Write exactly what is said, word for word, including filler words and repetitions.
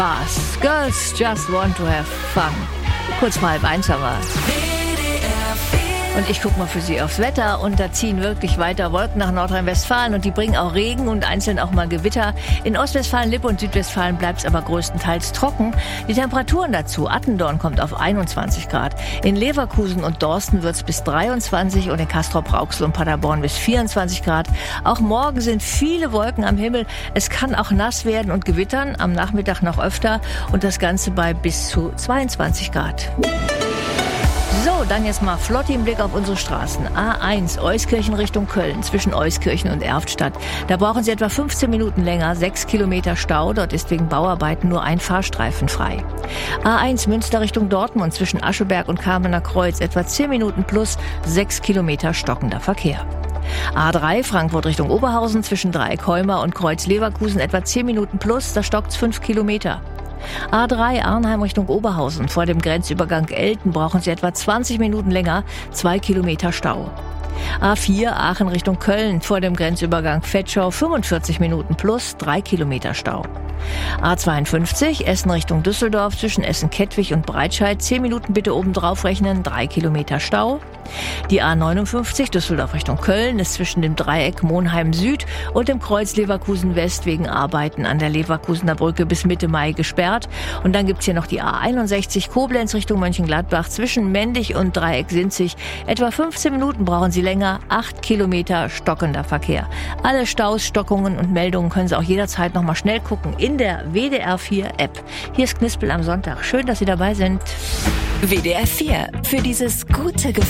Was? Girls just want to have fun. Kurz vor halb eins haben wir. Und ich gucke mal für Sie aufs Wetter und da ziehen wirklich weiter Wolken nach Nordrhein-Westfalen und die bringen auch Regen und einzeln auch mal Gewitter. In Ostwestfalen, Lippe und Südwestfalen bleibt es aber größtenteils trocken. Die Temperaturen dazu: Attendorn kommt auf einundzwanzig Grad, in Leverkusen und Dorsten wird es bis dreiundzwanzig und in Castrop-Rauxel und Paderborn bis vierundzwanzig Grad. Auch morgen sind viele Wolken am Himmel. Es kann auch nass werden und gewittern, am Nachmittag noch öfter und das Ganze bei bis zu zweiundzwanzig Grad. So, dann jetzt mal flott den Blick auf unsere Straßen. A eins, Euskirchen Richtung Köln, zwischen Euskirchen und Erftstadt. Da brauchen Sie etwa fünfzehn Minuten länger, sechs Kilometer Stau. Dort ist wegen Bauarbeiten nur ein Fahrstreifen frei. A eins, Münster Richtung Dortmund, zwischen Ascheberg und Kamener Kreuz, etwa zehn Minuten plus, sechs Kilometer stockender Verkehr. A drei, Frankfurt Richtung Oberhausen, zwischen Dreieck-Heumar und Kreuz Leverkusen, etwa zehn Minuten plus, da stockt's fünf Kilometer. A drei, Arnheim Richtung Oberhausen. Vor dem Grenzübergang Elten brauchen Sie etwa zwanzig Minuten länger, zwei Kilometer Stau. A vier, Aachen Richtung Köln. Vor dem Grenzübergang Vetschau fünfundvierzig Minuten plus, drei Kilometer Stau. A zweiundfünfzig, Essen Richtung Düsseldorf, zwischen Essen-Kettwig und Breitscheid. zehn Minuten bitte oben drauf rechnen, drei Kilometer Stau. Die A neunundfünfzig, Düsseldorf Richtung Köln, ist zwischen dem Dreieck Monheim Süd und dem Kreuz Leverkusen West wegen Arbeiten an der Leverkusener Brücke bis Mitte Mai gesperrt. Und dann gibt's hier noch die A einundsechzig, Koblenz Richtung Mönchengladbach, zwischen Mendig und Dreieck Sinzig. Etwa fünfzehn Minuten brauchen Sie länger, acht Kilometer stockender Verkehr. Alle Staus, Stockungen und Meldungen können Sie auch jederzeit noch mal schnell gucken in der W D R vier App. Hier ist Knispel am Sonntag. Schön, dass Sie dabei sind. W D R vier, für dieses gute Gefühl.